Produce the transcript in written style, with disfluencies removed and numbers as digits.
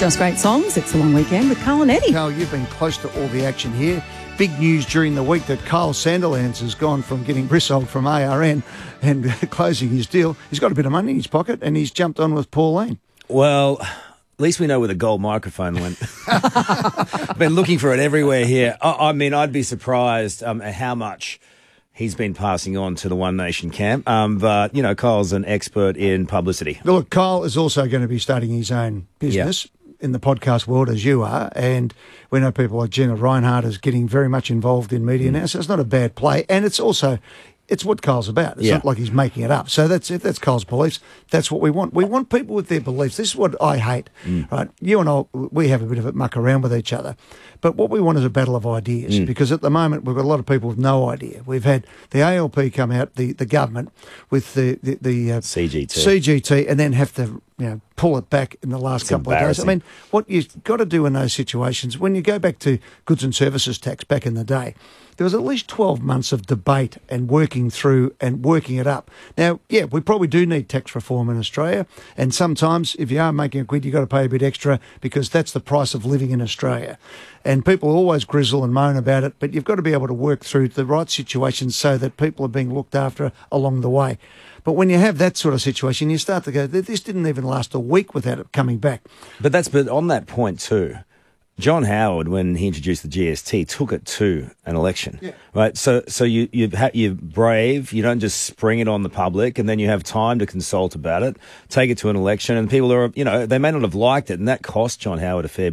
Just Great Songs. It's a long weekend with Carl and Eddie. Carl, you've been close to all the action here. Big news during the week that Kyle Sandilands has gone from getting Brissot from ARN and closing his deal. He's got a bit of money in his pocket and he's jumped on with Pauline. Well, at least we know where the gold microphone went. I've been looking for it everywhere here. I mean, I'd be surprised at how much he's been passing on to the One Nation camp. But, you know, Kyle's an expert in publicity. Look, Kyle is also going to be starting his own business in the podcast world, as you are. And we know people like Gina Reinhardt is getting very much involved in media now. So it's not a bad play. And it's also... it's what Kyle's about. It's not like he's making it up. So if that's Kyle's beliefs, that's what we want. We want people with their beliefs. This is what I hate, right? You and I, we have a bit of a muck around with each other. But what we want is a battle of ideas because at the moment we've got a lot of people with no idea. We've had the ALP come out, the government, with the CGT, and then have to pull it back in the last couple of days. I mean, what you've got to do in those situations, when you go back to goods and services tax back in the day, there was at least 12 months of debate and working through and working it up. Now, yeah, we probably do need tax reform in Australia, and sometimes if you are making a quid, you've got to pay a bit extra because that's the price of living in Australia. And people always grizzle and moan about it, but you've got to be able to work through the right situations so that people are being looked after along the way. But when you have that sort of situation, you start to go, this didn't even last a week without it coming back. But on that point too, John Howard, when he introduced the GST, took it to an election, right? So you're brave. You don't just spring it on the public, and then you have time to consult about it. Take it to an election, and people are, they may not have liked it, and that cost John Howard a fair